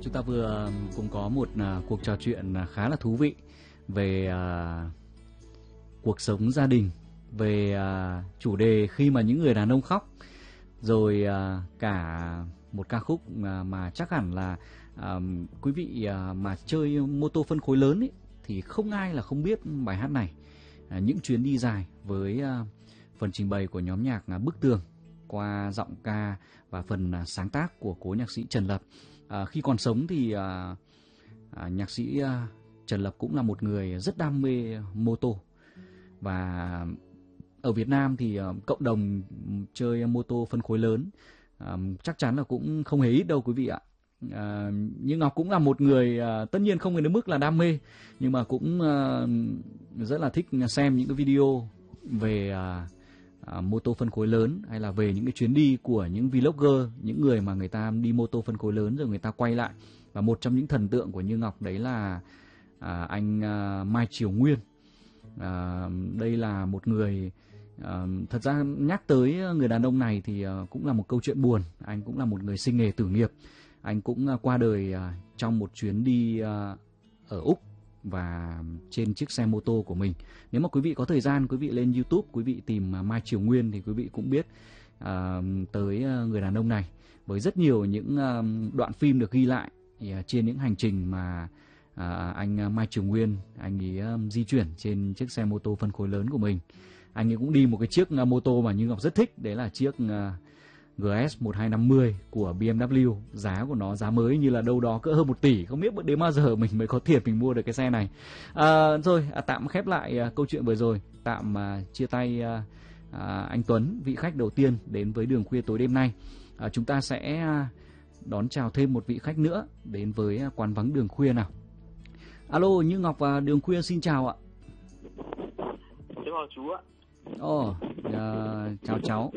Chúng ta vừa cùng có một cuộc trò chuyện khá là thú vị về cuộc sống gia đình, về chủ đề khi mà những người đàn ông khóc, rồi cả một ca khúc mà chắc hẳn là quý vị mà chơi mô tô phân khối lớn ấy, thì không ai là không biết bài hát này. Những chuyến đi dài với phần trình bày của nhóm nhạc Bức Tường qua giọng ca và phần sáng tác của cố nhạc sĩ Trần Lập. Khi còn sống thì nhạc sĩ Trần Lập cũng là một người rất đam mê mô tô. Và ở Việt Nam thì cộng đồng chơi mô tô phân khối lớn chắc chắn là cũng không hề ít đâu quý vị ạ. Nhưng Ngọc cũng là một người tất nhiên không đến mức là đam mê, nhưng mà cũng rất là thích xem những cái video về mô tô phân khối lớn, hay là về những cái chuyến đi của những vlogger, những người mà người ta đi mô tô phân khối lớn rồi người ta quay lại. Và một trong những thần tượng của Như Ngọc đấy là anh Mai Triều Nguyên. Đây là một người thật ra nhắc tới người đàn ông này thì cũng là một câu chuyện buồn. Anh cũng là một người sinh nghề tử nghiệp. Anh cũng qua đời trong một chuyến đi ở Úc và trên chiếc xe mô tô của mình. Nếu mà quý vị có thời gian, quý vị lên YouTube, quý vị tìm Mai Triều Nguyên thì quý vị cũng biết tới người đàn ông này, với rất nhiều những đoạn phim được ghi lại trên những hành trình mà anh Mai Triều Nguyên anh ấy di chuyển trên chiếc xe mô tô phân khối lớn của mình. Anh ấy cũng đi một cái chiếc mô tô mà Như Ngọc rất thích, đấy là chiếc GS 1250 của BMW. Giá của nó giá mới như là đâu đó cỡ hơn 1 tỷ. Không biết đến bao giờ mình mới có tiền mình mua được cái xe này. Rồi tạm khép lại câu chuyện vừa rồi. Tạm chia tay anh Tuấn, vị khách đầu tiên đến với Đường Khuya tối đêm nay. Chúng ta sẽ đón chào thêm một vị khách nữa đến với quán vắng Đường Khuya nào. Alo, Như Ngọc và Đường Khuya xin chào ạ. Chào chú ạ. Chào cháu.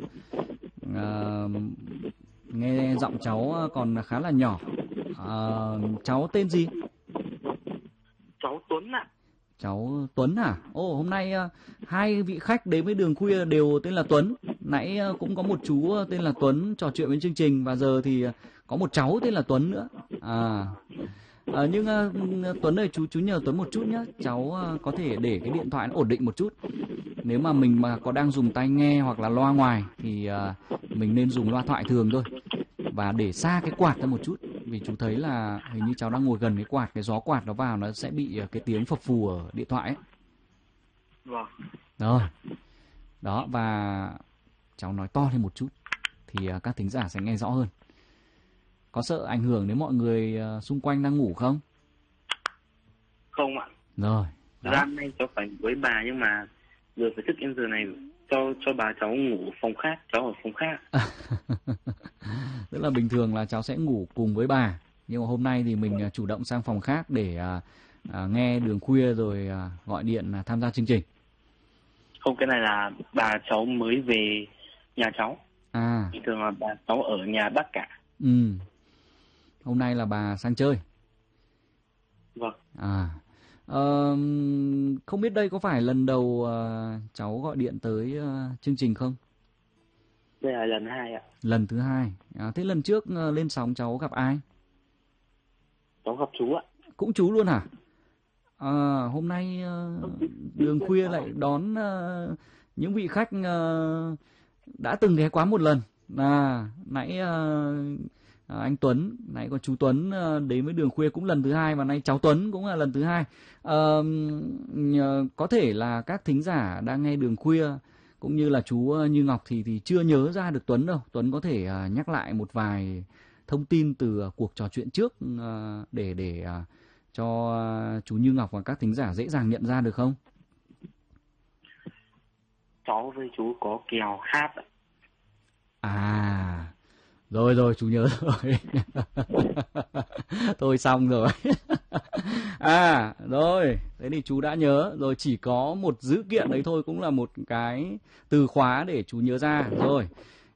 Nghe giọng cháu còn khá là nhỏ. Cháu tên gì? Cháu Tuấn ạ. Cháu Tuấn à? Hôm nay hai vị khách đến với Đường Khuya đều tên là Tuấn. Nãy cũng có một chú tên là Tuấn trò chuyện với chương trình, và giờ thì có một cháu tên là Tuấn nữa. Nhưng Tuấn ơi, chú nhờ Tuấn một chút nhé. Cháu có thể để cái điện thoại nó ổn định một chút. Nếu mà mình mà có đang dùng tai nghe hoặc là loa ngoài thì mình nên dùng loa thoại thường thôi, và để xa cái quạt ra một chút, vì chú thấy là hình như cháu đang ngồi gần cái quạt, cái gió quạt nó vào nó sẽ bị cái tiếng phập phù ở điện thoại ấy. Vâng. Rồi. Đó, và cháu nói to lên một chút thì các thính giả sẽ nghe rõ hơn. Có sợ ảnh hưởng đến mọi người xung quanh đang ngủ không? Không ạ. Rồi. Ra nay cháu phải với bà, nhưng mà giờ phải thức em giờ này cho bà cháu ngủ phòng khác, cháu ở phòng khác. Tức là bình thường là cháu sẽ ngủ cùng với bà, nhưng mà hôm nay thì mình chủ động sang phòng khác để nghe Đường Khuya rồi gọi điện tham gia chương trình. Không, cái này là bà cháu mới về nhà cháu. Bình thường là bà cháu ở nhà bác cả. Hôm nay là bà sang chơi. Vâng. Không biết đây có phải lần đầu cháu gọi điện tới chương trình không? Đây là lần 2 ạ. Lần thứ 2. Thế lần trước lên sóng cháu gặp ai? Cháu gặp chú ạ. Cũng chú luôn hả? Hôm nay Đường Khuya lại đón những vị khách đã từng ghé quán một lần. Nãy anh Tuấn, nãy có chú Tuấn đến với Đường Khuya cũng lần thứ 2, và nay cháu Tuấn cũng là lần thứ 2. Có thể là các thính giả đang nghe Đường Khuya cũng như là chú Như Ngọc thì chưa nhớ ra được Tuấn đâu. Tuấn có thể nhắc lại một vài thông tin từ cuộc trò chuyện trước để cho chú Như Ngọc và các thính giả dễ dàng nhận ra được không? Cháu với chú có kèo hát ạ. Rồi chú nhớ rồi. Thôi xong rồi. Rồi, thế thì chú đã nhớ rồi, chỉ có một dữ kiện đấy thôi, cũng là một cái từ khóa để chú nhớ ra. Rồi,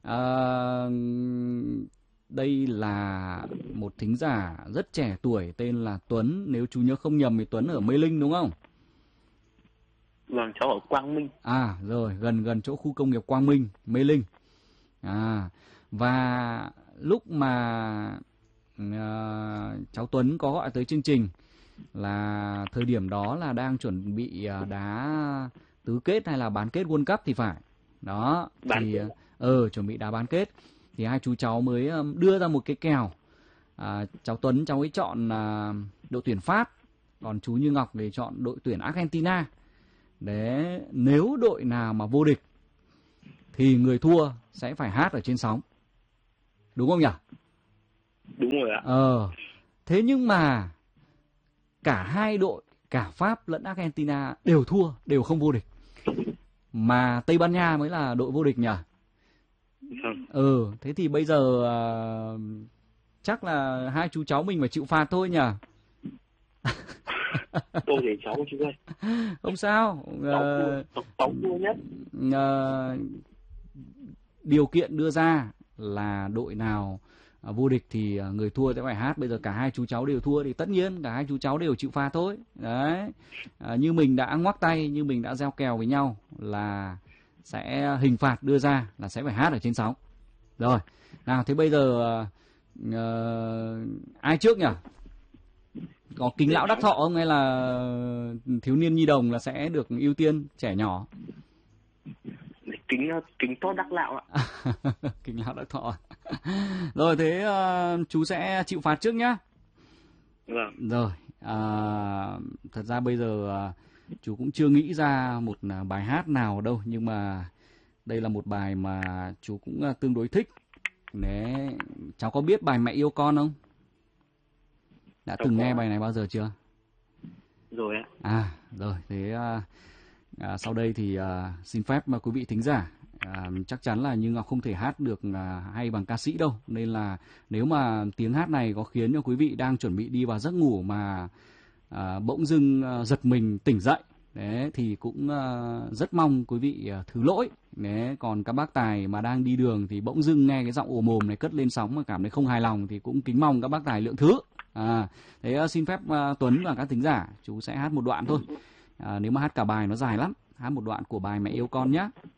đây là một thính giả rất trẻ tuổi tên là Tuấn. Nếu chú nhớ không nhầm thì Tuấn ở Mê Linh đúng không? Vâng, cháu ở Quang Minh. Rồi, gần chỗ khu công nghiệp Quang Minh, Mê Linh. Và lúc mà cháu Tuấn có gọi tới chương trình là thời điểm đó là đang chuẩn bị đá tứ kết hay là bán kết World Cup thì phải. Đó, thì chuẩn bị đá bán kết thì hai chú cháu mới đưa ra một cái kèo. Cháu Tuấn cháu ấy chọn đội tuyển Pháp, còn chú Như Ngọc thì chọn đội tuyển Argentina. Để nếu đội nào mà vô địch thì người thua sẽ phải hát ở trên sóng. Đúng không nhỉ? Đúng rồi ạ. Thế nhưng mà cả hai đội, cả Pháp lẫn Argentina đều thua, đều không vô địch. Mà Tây Ban Nha mới là đội vô địch nhỉ? Thế thì bây giờ chắc là hai chú cháu mình phải chịu phạt thôi nhỉ? Tôi để cháu chú ơi. Không sao. Cháu thua nhất. Điều kiện đưa ra là đội nào vô địch thì người thua sẽ phải hát. Bây giờ cả hai chú cháu đều thua thì tất nhiên cả hai chú cháu đều chịu phạt thôi. Đấy. Như mình đã ngoắc tay, như mình đã gieo kèo với nhau là sẽ hình phạt đưa ra là sẽ phải hát ở trên sóng. Rồi. Nào thế bây giờ ai trước nhỉ? Có Kính Lão Đắc Thọ không hay là Thiếu Niên Nhi Đồng là sẽ được ưu tiên, trẻ nhỏ? Kính Tốt Đắc Lão ạ. Kính Lão Đắc Thọ. Rồi thế chú sẽ chịu phạt trước nhá. Vâng. Rồi, thật ra bây giờ chú cũng chưa nghĩ ra một bài hát nào đâu, nhưng mà đây là một bài mà chú cũng tương đối thích. Đấy, cháu có biết bài Mẹ Yêu Con không? Đã từng nghe bài này bao giờ chưa? Rồi ạ. Rồi, thế sau đây thì xin phép quý vị thính giả, chắc chắn là Như Ngọc không thể hát được hay bằng ca sĩ đâu. Nên là nếu mà tiếng hát này có khiến cho quý vị đang chuẩn bị đi vào giấc ngủ mà bỗng dưng giật mình tỉnh dậy, đấy, thì cũng rất mong quý vị thứ lỗi. Đấy, còn các bác tài mà đang đi đường thì bỗng dưng nghe cái giọng ồ mồm này cất lên sóng mà cảm thấy không hài lòng thì cũng kính mong các bác tài lượng thứ. Thế xin phép Tuấn và các thính giả, chú sẽ hát một đoạn thôi. Nếu mà hát cả bài nó dài lắm, hát một đoạn của bài Mẹ Yêu Con nhé.